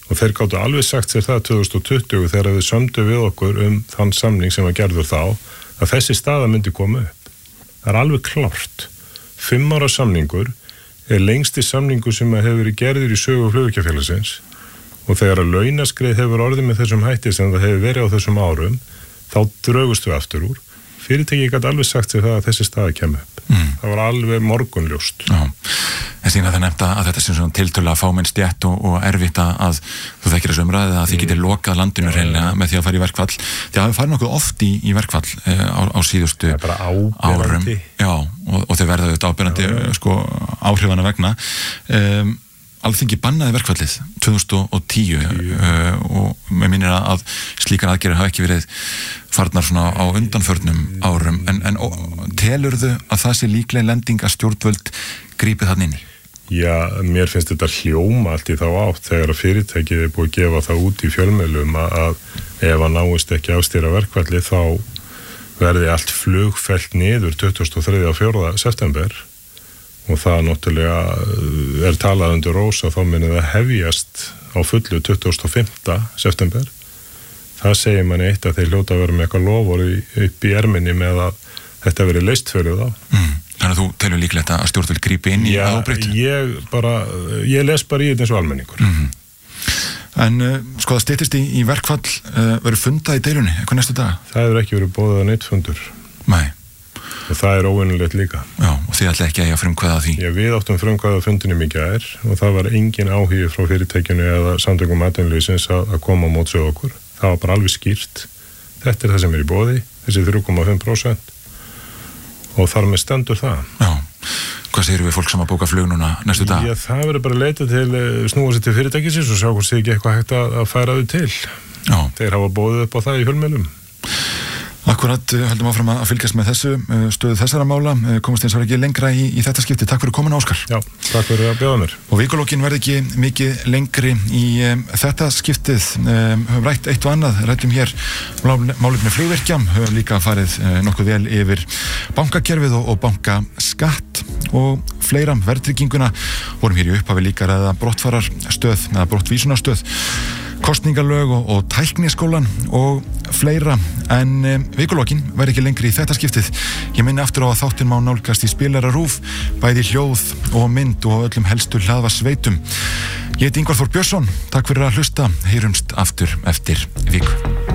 og þeir gátu alveg sagt sér það 2020 þegar þau sömdu við okkur þann samning sem var gerður þá að þessi staða myndi koma upp. Það alveg klárt. 5 ára samningur lengsti samningur sem hefur verið gerður í sögu flugvirkjafélagsins og þegar að launaskrið hefur orðið með þessum hætti sem það hefur verið á þessum árum þá drögust við aftur úr. Fyrirtæki gæti alveg sagt sér það að þessi staða kemur upp. Það var alveg morgunljóst. Já, en síðan það nefnt að þetta sé svona tiltölulega fámenn stétt og erfitt að þú þekkir þessu umræðu að þið getið lokað landinu hreinlega með því að fara í verkfall. Þið hafið farið nokkuð oft í verkfall á síðustu árum. Já, og þau verða auðvitað áberandi áhrifana vegna. Alþingi bannaði verkfallið 2010 og mér minnir að slíkar aðgerðir hafa ekki verið farnar svona á undanförnum árum en telurðu að það sé líklega lending að stjórnvöld grípið þarna inn í? Já, mér finnst þetta hljóma allt í þá átt þegar að fyrirtækið búið að gefa það út í fjölmiðlum að ef að náist ekki ástýra verkfallið þá verði allt flug fellt niður 23. og 4. september og það náttúrulega talað undir rósa þá muni það hefjast á fullu 25. september. Það segir manni eitt að þeir hljóta að vera með eitthvað lofvörð upp í erminni með að þetta verið leyst fyrir þá. Þannig að þú telur líklegt að stjórnvöld grípi inn í ábreytt? Ég les bara í þetta eins og almenningur. En það styttist í verkfall verið fundað í deilunni, eitthvað næstu daga? Það hefur ekki verið boðað að neitt fundur. Nei. Og það óvinnulegt líka. Já, og þið ætla ekki að frumkvæða því? Já, við áttum frumkvæða fundinum í gær og það var engin áhugi frá fyrirtækinu eða samtökum atvinnulífsins að koma á móts við okkur. Það var bara alveg skýrt. Þetta það sem í boði, þessi 3,5% og þar með stendur það. Já, hvað segir við fólk sem að bóka flug núna næstu dag? Já, það verður bara að leita snúa sér til fyrirtækisins og sjá hvort sé ekki eitthvað hægt að færa þau til. Já. Þeir hafa boðið upp á það í fjölmiðlum. Akkurat, höldum áfram að fylgjast með þessu stöðu þessara mála, komast eins og ekki lengra í þetta skipti. Takk fyrir komin, Óskar. Já, takk fyrir að bjóða mér. Og vikulókin verði ekki mikið lengri í þetta skiptið. Höfum rætt eitt og annað, rættum hér málefni flugvirkja, höfum líka farið nokkuð vel yfir bankakerfið og bankaskatt og fleira, verðtrygginguna, vorum hér í upphafi líka ræða brottfararstöð eða brottvísunarstöð, kosningalög og tækniskólan og fleira, en vikulókin verði ekki lengri í þetta skiptið. Ég minni aftur á að þáttinn má nálgast í Spilara RÚV, bæði hljóð og mynd og á öllum helstu hlaðvarpssveitum. Ég heiti Ingvar Þór Björnsson, takk fyrir að hlusta, heyrumst aftur eftir viku.